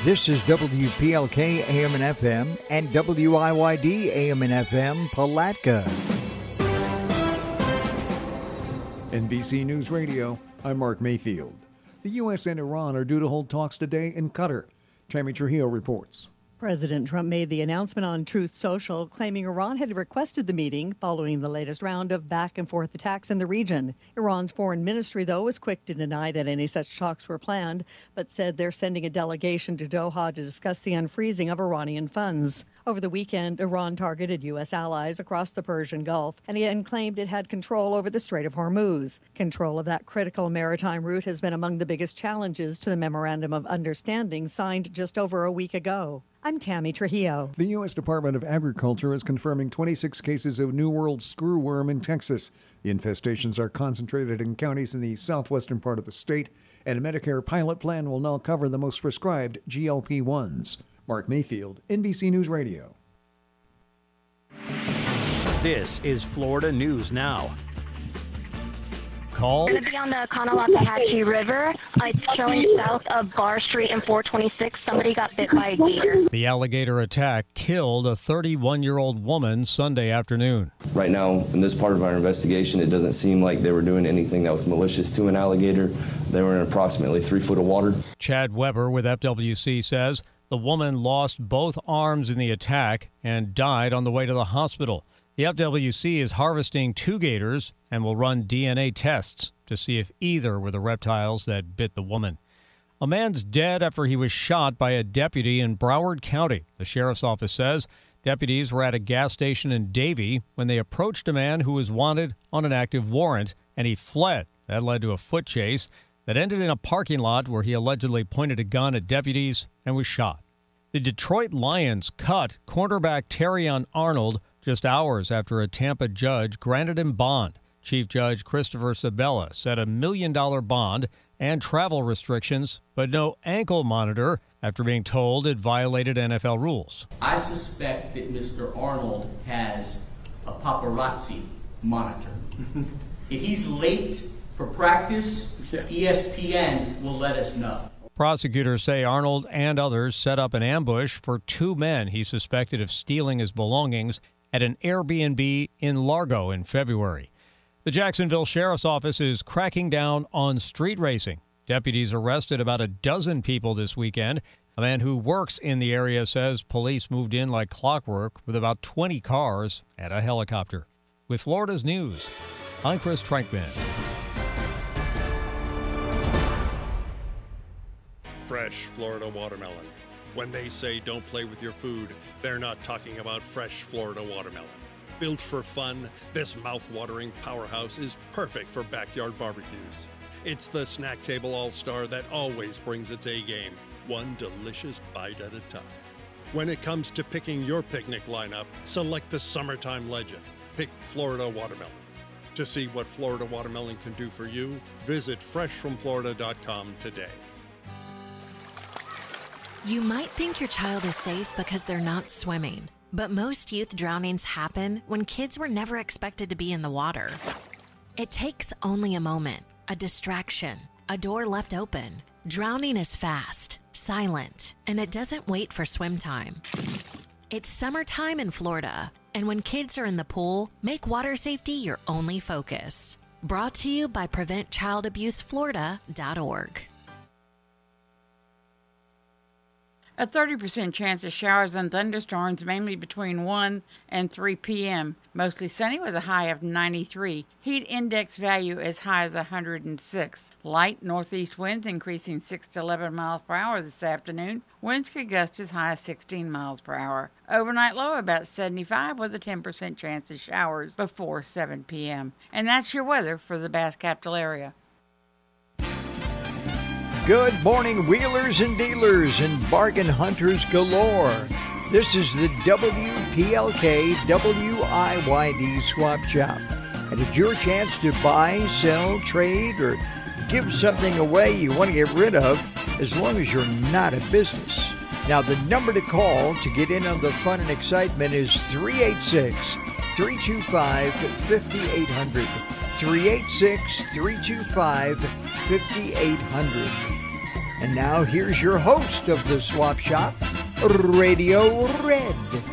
This is WPLK AM and FM and WIYD AM and FM Palatka. NBC News Radio, I'm Mark Mayfield. The U.S. and Iran are due to hold talks today in Qatar. Tammy Trujillo reports. President Trump made the announcement on Truth Social, claiming Iran had requested the meeting following the latest round of back-and-forth attacks in the region. Iran's foreign ministry, though, was quick to deny that any such talks were planned, but said they're sending a delegation to Doha to discuss the unfreezing of Iranian funds. Over the weekend, Iran targeted U.S. allies across the Persian Gulf and claimed it had control over the Strait of Hormuz. Control of that critical maritime route has been among the biggest challenges to the Memorandum of Understanding signed just over a week ago. I'm Tammy Trujillo. The U.S. Department of Agriculture is confirming 26 cases of New World screwworm in Texas. The infestations are concentrated in counties in the southwestern part of the state, and a Medicare pilot plan will now cover the most prescribed GLP-1s. Mark Mayfield, NBC News Radio. This is Florida News Now. We're going to be on the Conalapahatchee River. It's showing south of Barr Street and 426. Somebody got bit by a gator. The alligator attack killed a 31-year-old woman Sunday afternoon. Right now, in this part of our investigation, it doesn't seem like they were doing anything that was malicious to an alligator. They were in approximately 3 foot of water. Chad Weber with FWC says the woman lost both arms in the attack and died on the way to the hospital. The FWC is harvesting 2 gators and will run DNA tests to see if either were the reptiles that bit the woman. A man's dead after he was shot by a deputy in Broward County. The sheriff's office says deputies were at a gas station in Davie when they approached a man who was wanted on an active warrant, and he fled. That led to a foot chase that ended in a parking lot where he allegedly pointed a gun at deputies and was shot. The Detroit Lions cut cornerback Terrion Arnold just hours after a Tampa judge granted him bond. Chief Judge Christopher Sabella set $1 million bond and travel restrictions, but no ankle monitor after being told it violated NFL rules. I suspect that Mr. Arnold has a paparazzi monitor. If he's late for practice, ESPN will let us know. Prosecutors say Arnold and others set up an ambush for 2 men he suspected of stealing his belongings at an Airbnb in Largo in February. The Jacksonville Sheriff's Office is cracking down on street racing. Deputies arrested about a dozen people this weekend. A man who works in the area says police moved in like clockwork with about 20 cars and a helicopter. With Florida's news, I'm Chris Trankman. Fresh Florida watermelon. When they say don't play with your food, they're not talking about fresh Florida watermelon. Built for fun, this mouth-watering powerhouse is perfect for backyard barbecues. It's the snack table all-star that always brings its A-game, one delicious bite at a time. When it comes to picking your picnic lineup, select the summertime legend. Pick Florida watermelon. To see what Florida watermelon can do for you, visit freshfromflorida.com today. You might think your child is safe because they're not swimming, but most youth drownings happen when kids were never expected to be in the water. It takes only a moment, a distraction, a door left open. Drowning is fast, silent, and it doesn't wait for swim time. It's summertime in Florida, and when kids are in the pool, make water safety your only focus. Brought to you by PreventChildAbuseFlorida.org. A 30% chance of showers and thunderstorms, mainly between 1 and 3 p.m. Mostly sunny with a high of 93. Heat index value as high as 106. Light northeast winds increasing 6 to 11 miles per hour this afternoon. Winds could gust as high as 16 miles per hour. Overnight low about 75 with a 10% chance of showers before 7 p.m. And that's your weather for the Bass Capital area. Good morning, wheelers and dealers and bargain hunters galore. This is the WPLK WIYD Swap Shop. And it's your chance to buy, sell, trade, or give something away you want to get rid of as long as you're not a business. Now, the number to call to get in on the fun and excitement is 386-325-5800. 386-325-5800. And now here's your host of the Swap Shop, Radio Red.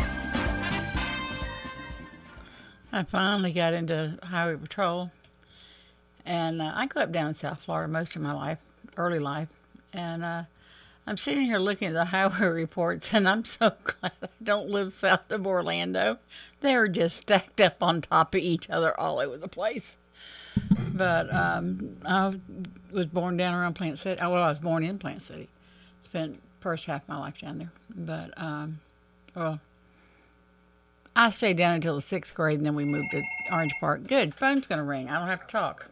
I finally got into highway patrol, and I grew up down in South Florida most of my life, early life, and I'm sitting here looking at the highway reports, and I'm so glad I don't live south of Orlando. They're just stacked up on top of each other all over the place. But I was born down around Plant City. Well, I was born in Plant City. Spent first half of my life down there. But, well, I stayed down until the 6th grade, and then we moved to Orange Park. Good, phone's going to ring. I don't have to talk.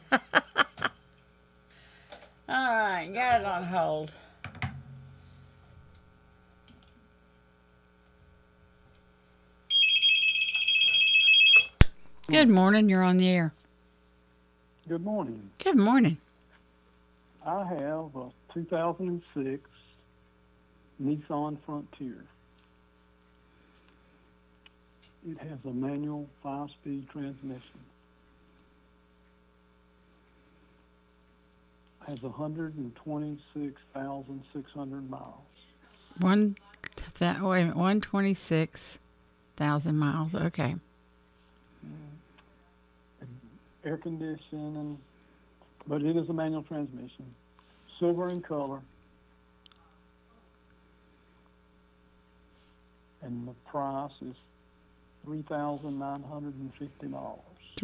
All right, got it on hold. Good morning, you're on the air. Good morning. Good morning. I have a 2006 Nissan Frontier. It has a manual 5-speed transmission. Has 126,600 miles. 126,000 miles, okay. Air conditioning, but it is a manual transmission. Silver in color. And the price is $3,950.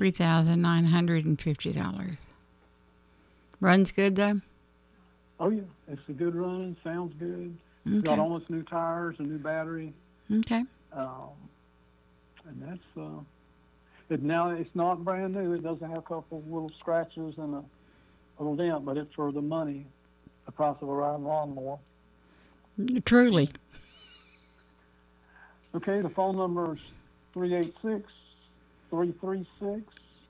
$3,950. Runs good though? Oh yeah, it's a good run. Sounds good. Okay. It's got almost new tires, a new battery. Okay. And that's now it's not brand new. It doesn't have a couple of little scratches and a little dent, but it's for the money, the price of a riding lawnmower. Truly. Okay, the phone number is 386-336-3200.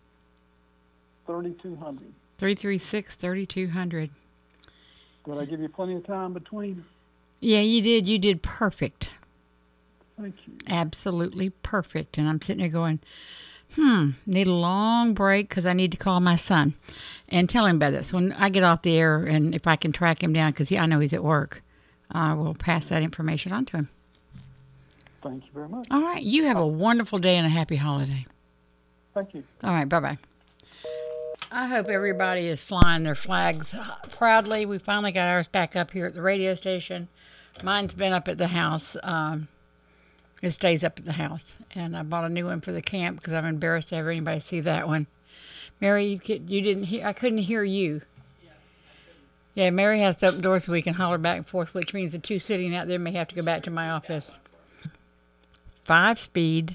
336-3200. Did I give you plenty of time between? Yeah, you did. You did perfect. Thank you. Absolutely perfect. And I'm sitting there going, need a long break because I need to call my son and tell him about this. When I get off the air, and if I can track him down, because I know he's at work, I will pass that information on to him. Thank you very much. All right. You have a wonderful day and a happy holiday. Thank you. All right. Bye-bye. I hope everybody is flying their flags proudly. We finally got ours back up here at the radio station. Mine's been up at the house. It stays up at the house. And I bought a new one for the camp because I'm embarrassed to have anybody see that one. Mary, you didn't hear. I couldn't hear you. Yeah, Mary has to open doors so we can holler back and forth, which means the two sitting out there may have to go back to my office. 5-speed,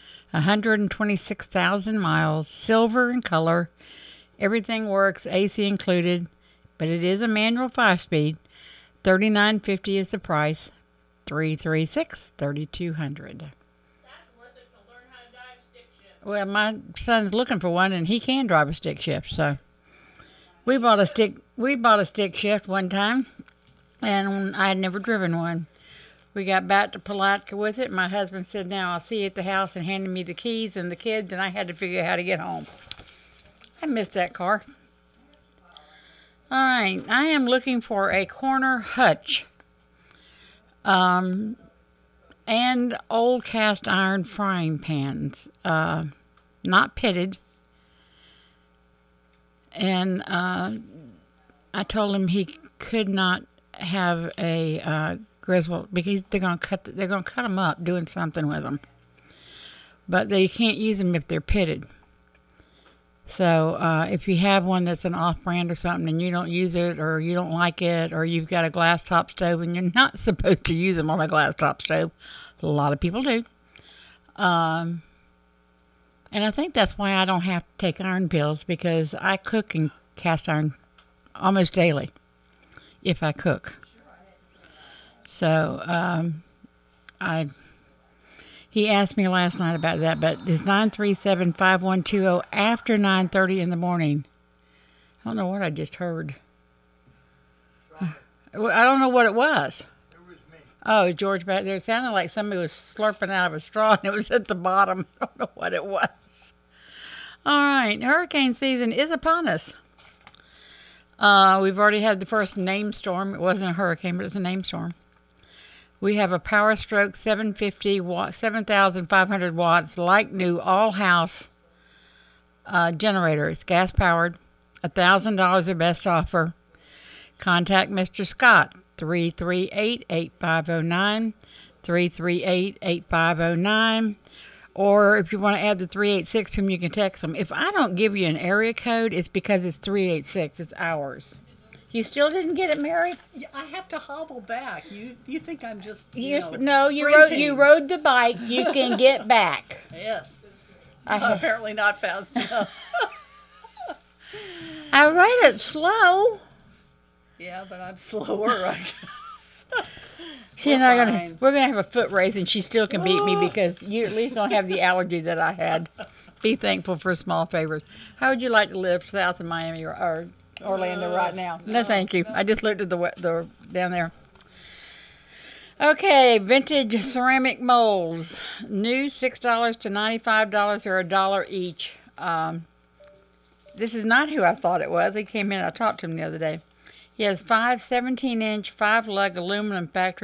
126,000 miles, silver in color. Everything works, AC included, but it is a manual 5-speed. $39.50 is the price. 336-3200. Well, my son's looking for one, and he can drive a stick shift. So we bought a stick shift one time, and I had never driven one. We got back to Palatka with it. My husband said, "Now I'll see you at the house," and handed me the keys and the kids, and I had to figure out how to get home. I missed that car. All right, I am looking for a corner hutch. And old cast iron frying pans, not pitted. And I told him he could not have a Griswold because they're gonna cut them up doing something with them. But they can't use them if they're pitted. So if you have one that's an off-brand or something and you don't use it or you don't like it or you've got a glass top stove and you're not supposed to use them on a glass top stove, a lot of people do. And I think that's why I don't have to take iron pills because I cook in cast iron almost daily if I cook. So he asked me last night about that, but it's 937-5120 after 9:30 in the morning. I don't know what I just heard. I don't know what it was. It was me. Oh, George back there. It sounded like somebody was slurping out of a straw, and it was at the bottom. I don't know what it was. All right, hurricane season is upon us. We've already had the first name storm. It wasn't a hurricane, but it's a name storm. We have a Power Stroke 750 watt, 7,500 watts, like new all-house generator. It's gas-powered. $1,000 their best offer. Contact Mr. Scott, 338-8509, 338-8509. Or if you want to add the 386 to them, you can text them. If I don't give you an area code, it's because it's 386. It's ours. You still didn't get it, Mary? I have to hobble back. You think I'm just No, you rode the bike. You can get back. Yes. Apparently not fast enough. I rode it slow. Yeah, but I'm slower, I guess. We're gonna have a foot race, and she still can beat me because you at least don't have the allergy that I had. Be thankful for small favors. How would you like to live south of Miami or Orlando right now? No, thank you. I just looked at the down there. Okay, vintage ceramic molds. New $6 to $95 or $1 each. This is not who I thought it was. He came in. I talked to him the other day. He has 5 17-inch, 5-lug aluminum factory